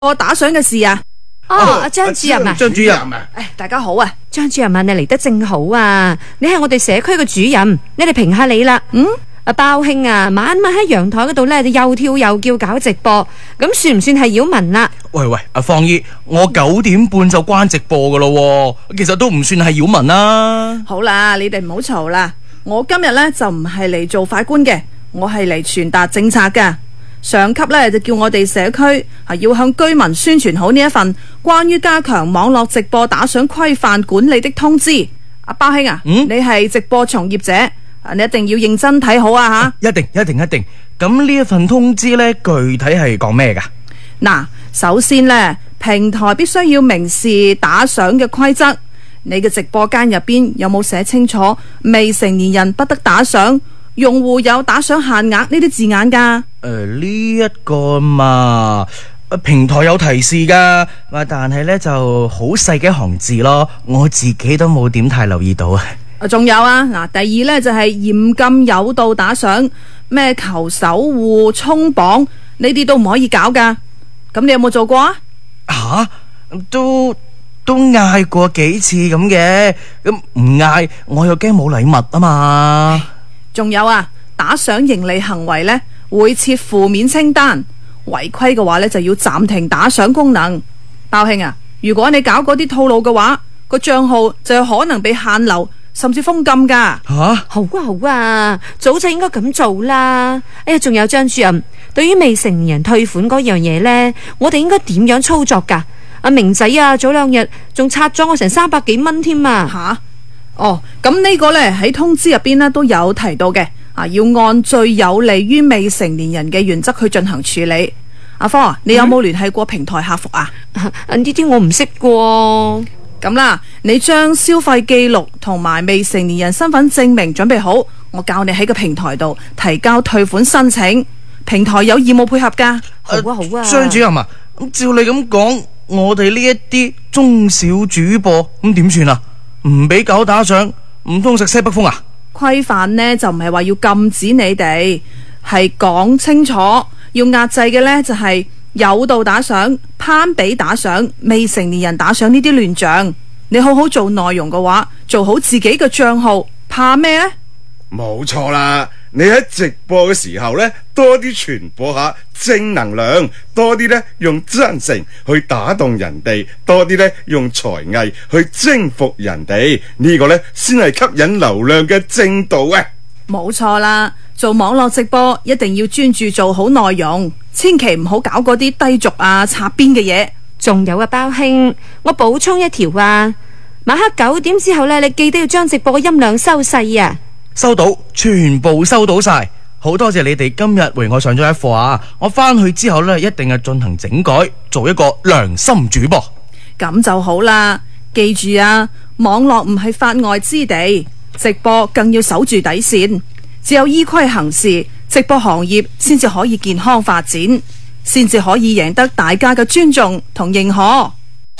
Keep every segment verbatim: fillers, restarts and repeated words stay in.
我打賞嘅事啊！ 哦，張主任啊， 張主任啊， 誒，大家好啊！ 張主任啊，你嚟得正好啊！你係我哋社區嘅主任，你哋評下你啦。嗯，阿包兄啊，晚晚喺陽台嗰度咧，又跳又叫搞直播，咁算唔算係擾民啦？ 喂喂，阿芳姨，我九點半就關直播噶咯，其實都唔算係擾民啦。 好啦，你哋唔好嘈啦。我今日咧就唔係嚟做法官嘅，我係嚟傳達政策嘅。上級咧就叫我哋社區係要向居民宣傳好呢一份關於加強網絡直播打賞規範管理的通知。阿包兄啊，嗯、你係直播從業者，你一定要認真睇好啊吓、啊！ 一定一定一定。咁呢一份通知咧，具體係講咩噶？ 嗱，首先咧，平台必須要明示打賞嘅規則。你嘅直播間入邊有冇寫清楚未成年人不得打賞？用戶有打賞限額呢啲字眼噶？ 誒，呢一個嘛，平台有提示噶，但係呢就好細嘅一行字咯，我自己都冇點太留意到啊。 仲有啊，嗱，第二呢就係嚴禁誘導打賞，咩求守護、衝榜呢啲都唔可以搞噶。咁你有冇做過啊？ 吓，都都嗌過幾次咁嘅，咁唔嗌我又驚冇禮物啊嘛。 仲有啊，打賞盈利行為呢會設負面清單，違規嘅話呢就要暫停打賞功能。包兄啊，如果你搞嗰啲套路嘅話，個賬號就有可能被限流，甚至封禁噶。 吓、 啊，好啊好啊，早就應該咁做啦。哎呀，仲有張主任，對於未成年人退款嗰樣嘢呢，我哋應該點樣操作噶？阿明仔啊，早兩日仲拆咗我成三百幾蚊添啊！ 吓？哦，咁呢個呢喺通知入邊呢都有提到嘅，啊，要按最有利於未成年人嘅原則去進行處理。阿芳，你有冇聯繫過平台客服啊？ 呢啲我唔識喎。 咁啦，你將消費記錄同埋未成年人身份證明準備好，我教你喺個平台度提交退款申請，平台有義務配合噶。 好啊好啊， 張主任啊，咁照你咁講，我哋呢一啲中小主播咁點算啊？唔俾搞打賞，唔通食西北風啊？ 規範呢就唔係話要禁止你哋，係講清楚要壓制嘅呢就係誘導打賞、攀比打賞、未成年人打賞呢啲亂象。你好好做內容嘅話，做好自己嘅賬號，怕咩呢？ 冇錯啦，你喺直播嘅時候呢，多啲傳播下正能量，多啲呢用真誠去打動人哋，多啲呢用才藝去征服人哋，呢個呢先係吸引流量嘅正道啊！ 冇錯啦，做網絡直播一定要專注做好內容，千祈唔好搞嗰啲低俗啊、擦邊嘅嘢。 仲有啊，包兄，我補充一條啊，晚黑九點之後呢，你記得要將直播嘅音量收細啊。 收到，全部收到晒，好多謝你哋今日為我上咗一課啊！我翻去之後呢，一定係進行整改，做一個良心主播。 咁就好啦，記住啊，網絡唔係法外之地，直播更要守住底線，只有依規行事，直播行業先至可以健康發展，先至可以贏得大家嘅尊重同認可。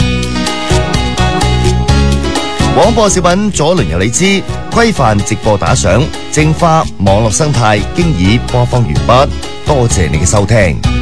廣播小品左鄰右里之規範直播打賞，淨化網絡生態，經已播放完畢，多謝你嘅收聽。